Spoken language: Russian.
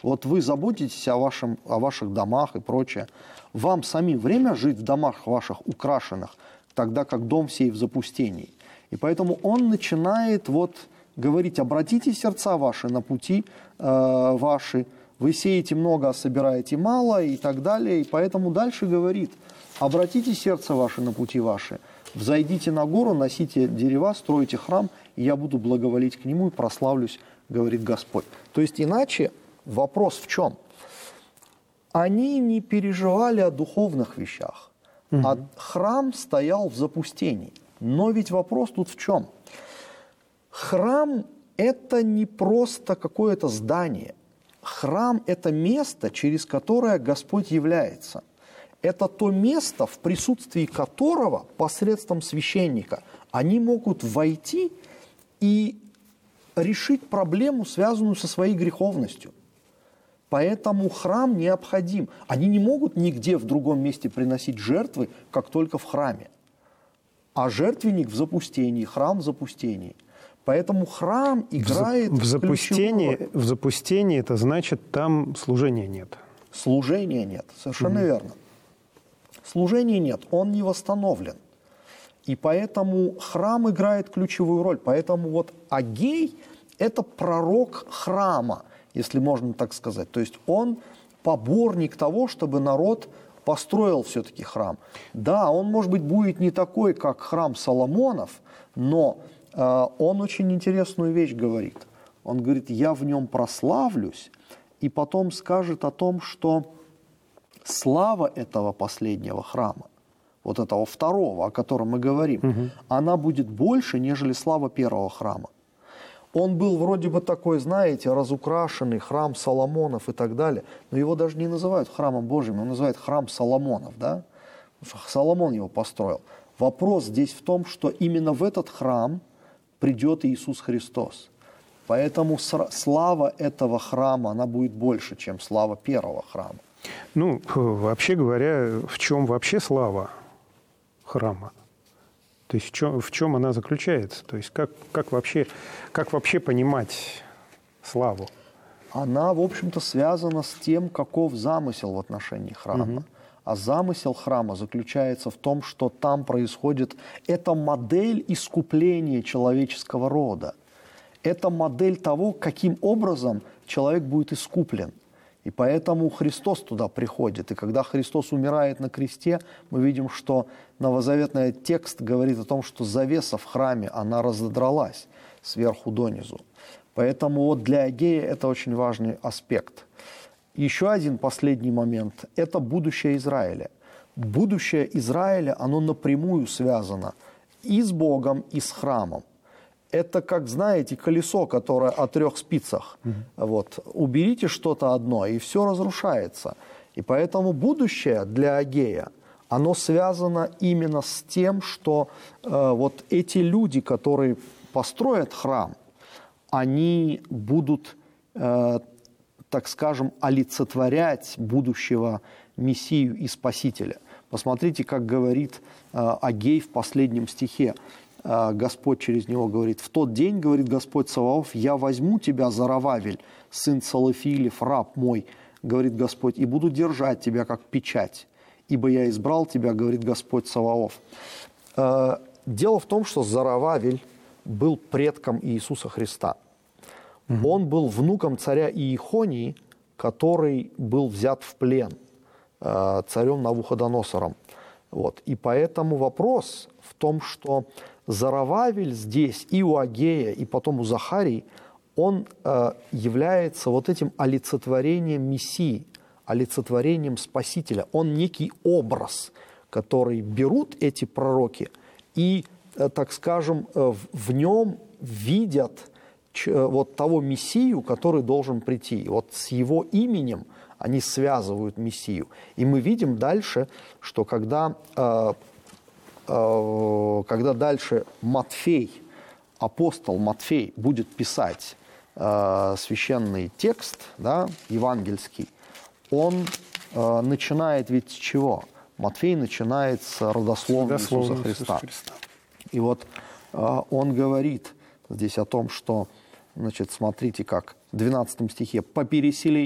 Вот вы заботитесь о ваших домах и прочее. Вам самим время жить в домах ваших украшенных, тогда как дом сей в запустении. И поэтому он начинает говорить: обратите сердца ваши на пути ваши, вы сеете много, а собираете мало, и так далее. И поэтому дальше говорит: обратите сердце ваше на пути ваши, взойдите на гору, носите дерева, стройте храм, и я буду благоволить к нему и прославлюсь, говорит Господь. То есть иначе вопрос в чем? Они не переживали о духовных вещах, а храм стоял в запустении. Но ведь вопрос тут в чем? Храм – это не просто какое-то здание. Храм – это место, через которое Господь является. Это то место, в присутствии которого посредством священника они могут войти и решить проблему, связанную со своей греховностью. Поэтому храм необходим. Они не могут нигде в другом месте приносить жертвы, как только в храме. А жертвенник в запустении, храм в запустении. Поэтому храм играет ключевую роль. В запустении это значит, там служения нет. Служения нет, совершенно верно. Служения нет, он не восстановлен. И поэтому храм играет ключевую роль. Поэтому Агей – это пророк храма, если можно так сказать. То есть он поборник того, чтобы народ построил все-таки храм. Да, он, может быть, будет не такой, как храм Соломонов, но он очень интересную вещь говорит. Он говорит: я в нем прославлюсь, и потом скажет о том, что слава этого последнего храма, вот этого второго, о котором мы говорим, она будет больше, нежели слава первого храма. Он был вроде бы такой, знаете, разукрашенный храм Соломонов и так далее, но его даже не называют храмом Божьим, его называют храм Соломонов, да? Соломон его построил. Вопрос здесь в том, что именно в этот храм придет Иисус Христос. Поэтому слава этого храма, она будет больше, чем слава первого храма. Ну, вообще говоря, в чем вообще слава храма? То есть в чем она заключается? То есть как вообще понимать славу? Она, в общем-то, связана с тем, каков замысел в отношении храма. А замысел храма заключается в том, что там происходит... Это модель искупления человеческого рода. Это модель того, каким образом человек будет искуплен. И поэтому Христос туда приходит. И когда Христос умирает на кресте, мы видим, что новозаветный текст говорит о том, что завеса в храме, она разодралась сверху донизу. Поэтому для Агея это очень важный аспект. Еще один последний момент – это будущее Израиля. Будущее Израиля, оно напрямую связано и с Богом, и с храмом. Это, как, знаете, колесо, которое о 3 спицах. Уберите что-то одно, и все разрушается. И поэтому будущее для Агея, оно связано именно с тем, что эти люди, которые построят храм, они будут, так скажем, олицетворять будущего Мессию и Спасителя. Посмотрите, как говорит Агей в последнем стихе. Господь через него говорит: «В тот день, говорит Господь Саваоф, я возьму тебя, Зарававель, сын Салафиилев, раб мой, говорит Господь, и буду держать тебя, как печать, ибо я избрал тебя, говорит Господь Саваоф». Дело в том, что Зарававель был предком Иисуса Христа. Он был внуком царя Иехонии, который был взят в плен царем Навуходоносором. И поэтому вопрос в том, что Зарававель здесь и у Агея, и потом у Захарии, он является этим олицетворением Мессии, олицетворением Спасителя. Он некий образ, который берут эти пророки и, так скажем, в нем видят того Мессию, который должен прийти. И с его именем они связывают Мессию. И мы видим дальше, что когда дальше Матфей, апостол Матфей, будет писать священный текст, да, евангельский, он начинает ведь с чего? Матфей начинает с родословной Иисуса Христа. И он говорит здесь о том, что, смотрите, как в 12 стихе: «По переселению